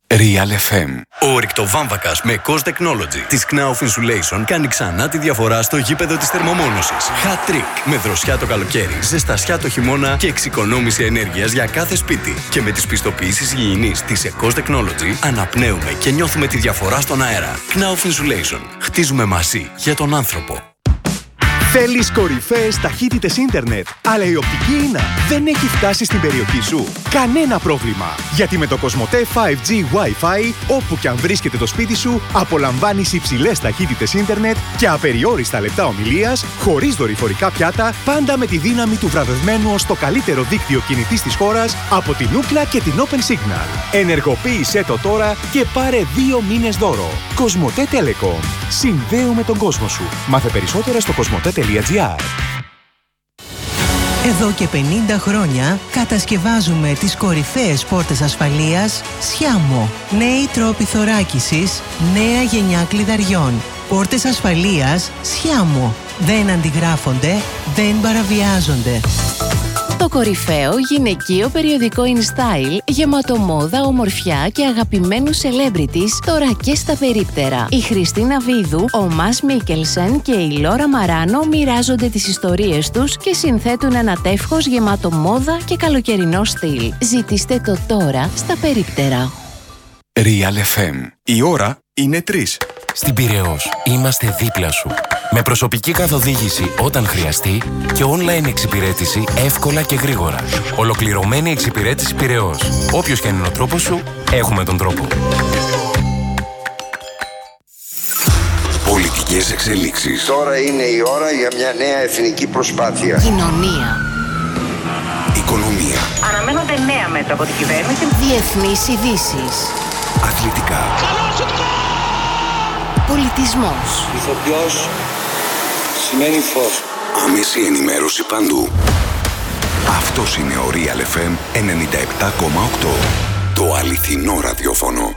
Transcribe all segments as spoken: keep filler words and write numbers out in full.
Real εφ εμ. Ο ορυκτοβάμβακας με Cos Technology της Knauf Insulation κάνει ξανά τη διαφορά στο γήπεδο της θερμομόνωσης. Hat trick με δροσιά το καλοκαίρι, ζεστασιά το χειμώνα και εξοικονόμηση ενέργειας για κάθε σπίτι. Και με τις πιστοποιήσεις υγιεινής της Cos Technology αναπνέουμε και νιώθουμε τη διαφορά στον αέρα. Knauf Insulation. Χτίζουμε μαζί για τον άνθρωπο. Θέλεις κορυφαίες ταχύτητες ίντερνετ, αλλά η οπτική ίνα δεν έχει φτάσει στην περιοχή σου? Κανένα πρόβλημα! Γιατί με το Κοσμοτέ φάιβ τζι Wi-Fi, όπου και αν βρίσκεται το σπίτι σου, απολαμβάνεις υψηλές ταχύτητες ίντερνετ και απεριόριστα λεπτά ομιλίας, χωρίς δορυφορικά πιάτα, πάντα με τη δύναμη του βραβευμένου ως το καλύτερο δίκτυο κινητής της χώρας από την Ookla και την Open Signal. Ενεργοποίησέ το τώρα και πάρε δύο μήνες δώρο. Κοσμοτέ Telecom. Συνδέουμε τον κόσμο σου. Μάθε περισσότερα στο κοσμοτέ τελεία τζι άρ. Εδώ και πενήντα χρόνια κατασκευάζουμε τις κορυφαίες πόρτες ασφαλείας Sciamo. Νέοι τρόποι θωράκισης, νέα γενιά κλειδαριών. Πόρτες ασφαλείας Sciamo. Δεν αντιγράφονται, δεν παραβιάζονται. Το κορυφαίο γυναικείο περιοδικό InStyle, γεμάτο μόδα, ομορφιά και αγαπημένους celebrities, τώρα και στα περίπτερα. Η Χριστίνα Βίδου, ο Μας Μίκελσεν και η Λόρα Μαράνο μοιράζονται τις ιστορίες τους και συνθέτουν ένα τεύχος γεμάτο μόδα και καλοκαιρινό στυλ. Ζητήστε το τώρα στα περίπτερα. Real εφ εμ. Η ώρα είναι τρεις. Στην Πειραιώς είμαστε δίπλα σου. Με προσωπική καθοδήγηση όταν χρειαστεί και online εξυπηρέτηση εύκολα και γρήγορα. Ολοκληρωμένη εξυπηρέτηση Πειραιώς. Όποιος και αν είναι ο τρόπος σου, έχουμε τον τρόπο. Πολιτικές εξελίξεις. Τώρα είναι η ώρα για μια νέα εθνική προσπάθεια. Κοινωνία. Οικονομία. Αναμένονται νέα μέτρα από την κυβέρνηση. Διεθνείς ειδήσεις. Αθλητικά. Πολιτισμός. Ηθοποιός σημαίνει φως. Άμεση ενημέρωση παντού. Αυτός είναι ο Real εφ εμ ενενήντα επτά κόμμα οκτώ. Το αληθινό ραδιόφωνο.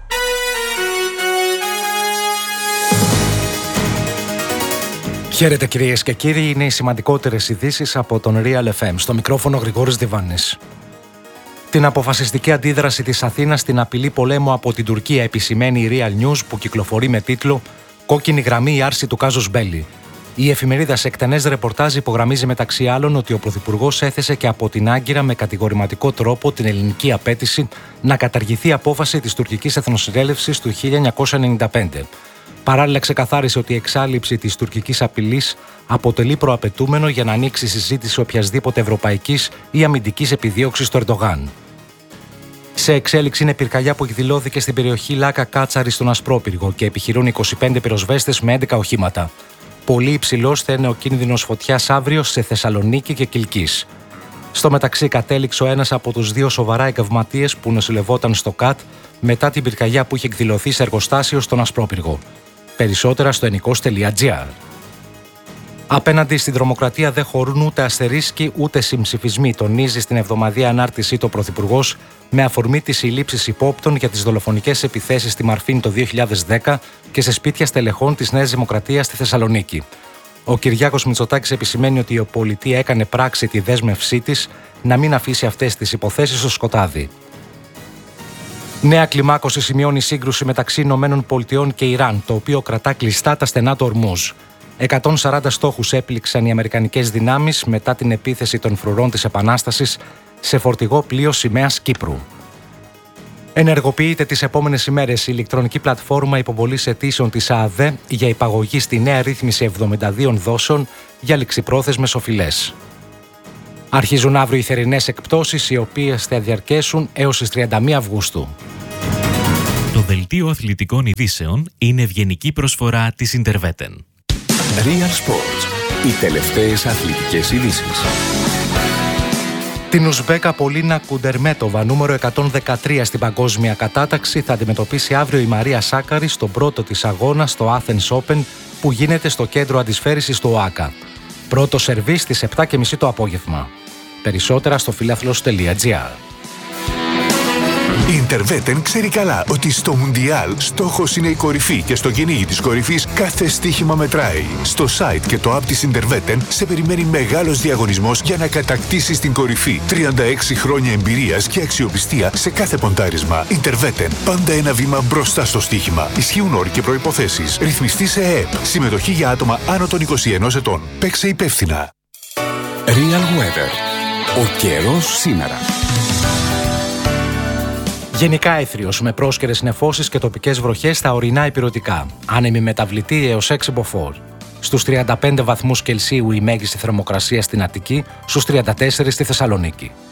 Χαίρετε κυρίες και κύριοι, είναι οι σημαντικότερες ειδήσεις από τον Real εφ εμ. Στο μικρόφωνο Γρηγόρης Διβάνης. Την αποφασιστική αντίδραση της Αθήνας στην απειλή πολέμου από την Τουρκία επισημαίνει η Real News, που κυκλοφορεί με τίτλο «Κόκκινη γραμμή η άρση του κάζους μπέλι». Η εφημερίδα σε εκτενές ρεπορτάζ υπογραμμίζει μεταξύ άλλων ότι ο Πρωθυπουργός έθεσε και από την Άγκυρα με κατηγορηματικό τρόπο την ελληνική απέτηση να καταργηθεί η απόφαση της τουρκικής εθνοσυνέλευσης του χίλια εννιακόσια ενενήντα πέντε. Παράλληλα, ξεκαθάρισε ότι η εξάλειψη της τουρκικής απειλής αποτελεί προαπαιτούμενο για να ανοίξει συζήτηση οποιασδήποτε ευρωπαϊκής ή αμυντικής επιδίωξης του Ερντογάν. Σε εξέλιξη είναι πυρκαγιά που εκδηλώθηκε στην περιοχή Λάκα Κάτσαρη στον Ασπρόπυργο και επιχειρούν είκοσι πέντε πυροσβέστες με έντεκα οχήματα. Πολύ υψηλός θα είναι ο κίνδυνος φωτιάς αύριο σε Θεσσαλονίκη και Κιλκής. Στο μεταξύ, κατέληξε ο ένας από τους δύο σοβαρά εγκαυματίες που νοσηλευόταν στο ΚΑΤ μετά την πυρκαγιά που είχε εκδηλωθεί σε εργοστάσιο στον Ασπρόπυργο. Περισσότερα στο ενικός τελεία τζι άρ. Απέναντι στην τρομοκρατία δεν χωρούν ούτε αστερίσκοι ούτε συμψηφισμοί, τονίζει στην εβδομαδιαία ανάρτησή του ο Πρωθυπουργός με αφορμή τις συλλήψεις υπόπτων για τις δολοφονικές επιθέσεις στη Μαρφίνη το δύο χιλιάδες δέκα και σε σπίτια στελεχών της Νέας Δημοκρατίας στη Θεσσαλονίκη. Ο Κυριάκος Μητσοτάκης επισημαίνει ότι η πολιτεία έκανε πράξη τη δέσμευσή της να μην αφήσει αυτές τις υποθέσεις στο σκοτάδι. Νέα κλιμάκωση σημειώνει σύγκρουση μεταξύ Ηνωμένων Πολιτειών και Ιράν, το οποίο κρατά κλειστά τα στενά του Ορμούζ. εκατόν σαράντα στόχους έπληξαν οι αμερικανικές δυνάμεις μετά την επίθεση των φρουρών της Επανάστασης σε φορτηγό πλοίο σημαίας Κύπρου. Ενεργοποιείται τις επόμενες ημέρες η ηλεκτρονική πλατφόρμα υποβολής αιτήσεων της ΑΔΕ για υπαγωγή στη νέα ρύθμιση εβδομήντα δύο δόσεων για ληξιπρόθεσμες οφειλές. Αρχίζουν αύριο οι θερινές εκπτώσεις, οι οποίες θα διαρκέσουν έως τις τριάντα μία Αυγούστου. Το δελτίο αθλητικών ειδήσεων είναι ευγενική προσφορά της Interveten. Real Sports. Οι τελευταίες αθλητικές ειδήσεις. Την Ουσμπέκα Πολίνα Κουντερμέτοβα, νούμερο εκατόν δεκατρία στην παγκόσμια κατάταξη, θα αντιμετωπίσει αύριο η Μαρία Σάκαρη στον πρώτο της αγώνα στο Athens Open που γίνεται στο κέντρο αντισφαίρησης του ΟΑΚΑ. Πρώτο σερβίς στις επτά και μισή το απόγευμα. Περισσότερα στο φιλάθλος τελεία τζι άρ. Η Interwetten ξέρει καλά ότι στο Μουντιάλ στόχος είναι η κορυφή και στο κυνήγι της κορυφής κάθε στοίχημα μετράει. Στο site και το app της Interwetten σε περιμένει μεγάλος διαγωνισμός για να κατακτήσεις την κορυφή. τριάντα έξι χρόνια εμπειρίας και αξιοπιστία σε κάθε ποντάρισμα. Interwetten. Πάντα ένα βήμα μπροστά στο στοίχημα. Ισχύουν όροι και προϋποθέσεις. Ρυθμιστή σε ΕΕΠ. Συμμετοχή για άτομα άνω των είκοσι ενός ετών. Παίξε υπεύθυνα. Real Weather. Ο καιρός σήμερα. Γενικά έθριος με πρόσκαιρες νεφώσεις και τοπικές βροχές στα ορεινά ηπειρωτικά. Άνεμη μεταβλητή έως έξι μποφόρ. Στους τριάντα πέντε βαθμούς Κελσίου η μέγιστη θερμοκρασία στην Αττική, στους τριάντα τέσσερα στη Θεσσαλονίκη.